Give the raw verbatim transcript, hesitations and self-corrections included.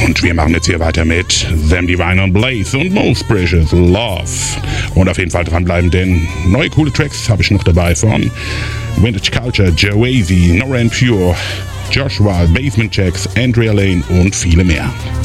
Und wir machen jetzt hier weiter mit Them Divine und Blaze und Most Precious Love. Und auf jeden Fall dranbleiben, denn neue coole Tracks habe ich noch dabei von Vintage Culture, Joazy, Nora and Pure, Joshua, Basement Jacks, Andrea Lane und viele mehr.